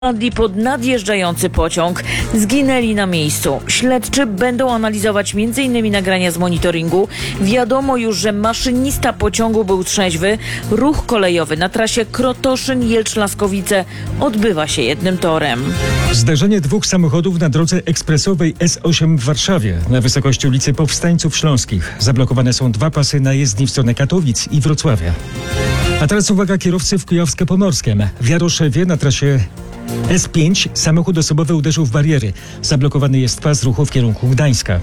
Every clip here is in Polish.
Wpadli pod nadjeżdżający pociąg, zginęli na miejscu. Śledczy będą analizować m.in. nagrania z monitoringu. Wiadomo już, że maszynista pociągu był trzeźwy. Ruch kolejowy na trasie Krotoszyn-Jelcz-Laskowice odbywa się jednym torem. Zdarzenie dwóch samochodów na drodze ekspresowej S8 w Warszawie na wysokości ulicy Powstańców Śląskich. Zablokowane są dwa pasy na jezdni w stronę Katowic i Wrocławia. A teraz uwaga kierowcy w Kujawsko-Pomorskiem. W Jaroszewie na trasie S5 samochód osobowy uderzył w bariery. Zablokowany jest pas ruchu w kierunku Gdańska.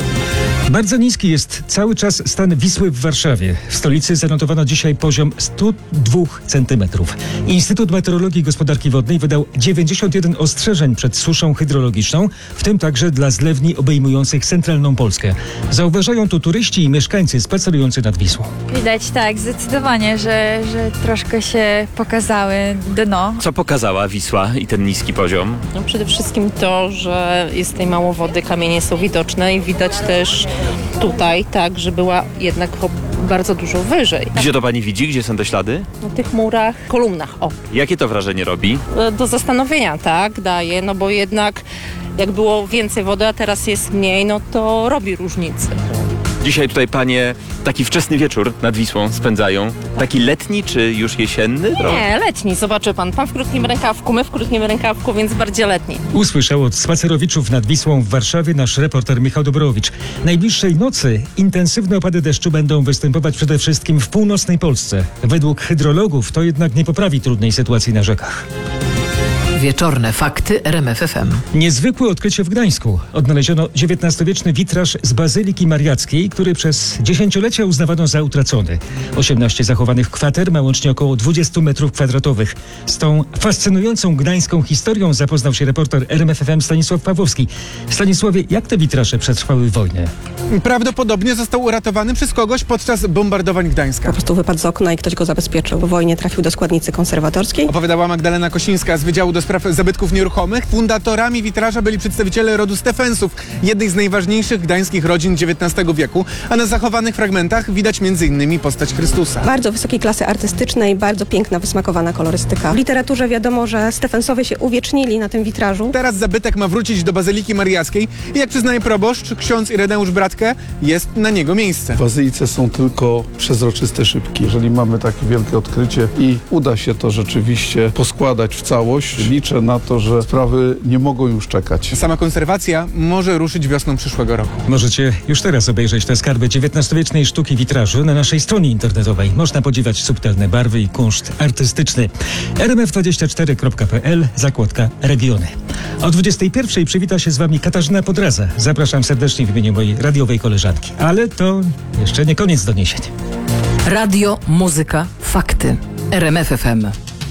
Bardzo niski jest cały czas stan Wisły w Warszawie. W stolicy zanotowano dzisiaj poziom 102 cm. Instytut Meteorologii i Gospodarki Wodnej wydał 91 ostrzeżeń przed suszą hydrologiczną, w tym także dla zlewni obejmujących centralną Polskę. Zauważają to turyści i mieszkańcy spacerujący nad Wisłą. Widać tak, zdecydowanie, że troszkę się pokazały dno. Co pokazała Wisła i ten niski poziom? No przede wszystkim to, że jest tutaj mało wody, kamienie są widoczne i widać też tutaj tak, że była jednak bardzo dużo wyżej. Gdzie to pani widzi? Gdzie są te ślady? Na tych murach, kolumnach, Jakie to wrażenie robi? Do zastanowienia, tak, daje, no bo jednak jak było więcej wody, a teraz jest mniej, no to robi różnicę. Dzisiaj tutaj panie taki wczesny wieczór nad Wisłą spędzają. Taki letni czy już jesienny? Nie, letni, zobaczy pan w krótkim rękawku, my w krótkim rękawku, więc bardziej letni. Usłyszał od spacerowiczów nad Wisłą w Warszawie nasz reporter Michał Dobrowicz. Najbliższej nocy intensywne opady deszczu będą występować przede wszystkim w północnej Polsce. Według hydrologów to jednak nie poprawi trudnej sytuacji na rzekach. Wieczorne fakty RMF FM. Niezwykłe odkrycie w Gdańsku. Odnaleziono XIX-wieczny witraż z Bazyliki Mariackiej, który przez dziesięciolecia uznawano za utracony. 18 zachowanych kwater ma łącznie około 20 metrów kwadratowych. Z tą fascynującą gdańską historią zapoznał się reporter RMF FM Stanisław Pawłowski. Stanisławie, jak te witraże przetrwały wojnę? Prawdopodobnie został uratowany przez kogoś podczas bombardowań Gdańska. Po prostu wypadł z okna i ktoś go zabezpieczył. Po wojnie trafił do składnicy konserwatorskiej. Opowiadała Magdalena Kosińska z Wydziału do Spraw Zabytków Nieruchomych. Fundatorami witraża byli przedstawiciele rodu Stefensów, jednej z najważniejszych gdańskich rodzin XIX wieku, a na zachowanych fragmentach widać m.in. postać Chrystusa. Bardzo wysokiej klasy artystycznej, bardzo piękna, wysmakowana kolorystyka. W literaturze wiadomo, że Stefensowie się uwiecznili na tym witrażu. Teraz zabytek ma wrócić do Bazyliki Mariackiej i jak przyznaje proboszcz, ksiądz Ireneusz Bratkę, jest na niego miejsce. W bazylice są tylko przezroczyste szybki. Jeżeli mamy takie wielkie odkrycie i uda się to rzeczywiście poskładać w całość, liczę na to, że sprawy nie mogą już czekać. Sama konserwacja może ruszyć wiosną przyszłego roku. Możecie już teraz obejrzeć te skarby XIX-wiecznej sztuki witrażu na naszej stronie internetowej. Można podziwiać subtelne barwy i kunszt artystyczny. rmf24.pl, zakładka Regiony. O 21:00 przywita się z wami Katarzyna Podraza. Zapraszam serdecznie w imieniu mojej radiowej koleżanki. Ale to jeszcze nie koniec doniesień. Radio, muzyka, fakty. RMF FM.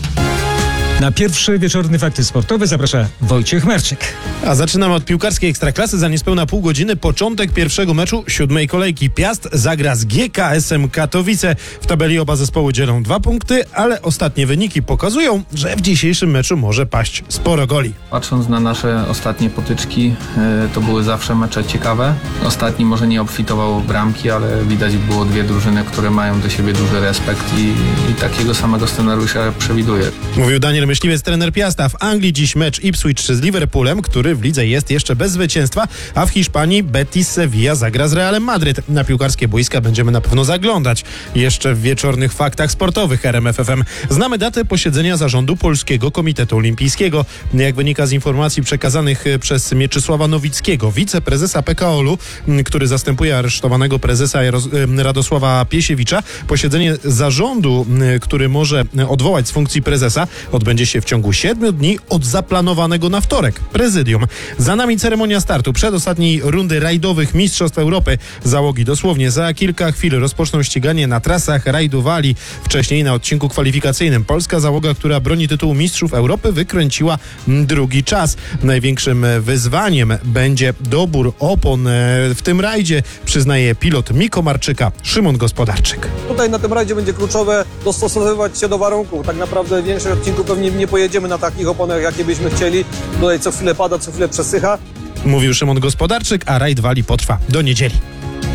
Na pierwsze wieczorne fakty sportowe zaprasza Wojciech Marczyk. A zaczynamy od piłkarskiej Ekstraklasy. Za niespełna pół godziny początek pierwszego meczu 7. kolejki. Piast zagra z GKS-em Katowice. W tabeli oba zespoły dzielą 2 punkty, ale ostatnie wyniki pokazują, że w dzisiejszym meczu może paść sporo goli. Patrząc na nasze ostatnie potyczki, to były zawsze mecze ciekawe. Ostatni może nie obfitował w bramki, ale widać było dwie drużyny, które mają do siebie duży respekt i takiego samego scenariusza przewiduję. Mówił Daniel Myśliwiec, trener Piasta. W Anglii dziś mecz Ipswich z Liverpoolem, który w lidze jest jeszcze bez zwycięstwa, a w Hiszpanii Betis Sevilla zagra z Realem Madryt. Na piłkarskie boiska będziemy na pewno zaglądać. Jeszcze w wieczornych faktach sportowych RMF FM znamy datę posiedzenia zarządu Polskiego Komitetu Olimpijskiego. Jak wynika z informacji przekazanych przez Mieczysława Nowickiego, wiceprezesa PKOL-u, który zastępuje aresztowanego prezesa Radosława Piesiewicza, posiedzenie zarządu, który może odwołać z funkcji prezesa, odbędzie się w ciągu 7 dni od zaplanowanego na wtorek. Prezydium. Za nami ceremonia startu przedostatniej rundy rajdowych Mistrzostw Europy. Załogi dosłownie za kilka chwil rozpoczną ściganie na trasach rajdu Walii. Wcześniej na odcinku kwalifikacyjnym polska załoga, która broni tytułu Mistrzów Europy, wykręciła drugi czas. Największym wyzwaniem będzie dobór opon w tym rajdzie, przyznaje pilot Mikomarczyka Szymon Gospodarczyk. Tutaj na tym rajdzie będzie kluczowe dostosowywać się do warunków. Tak naprawdę większość odcinków pewnie nie pojedziemy na takich oponach, jakie byśmy chcieli. Tutaj co chwilę pada, co chwilę przesycha. Mówił Szymon Gospodarczyk, a rajd Walii potrwa do niedzieli.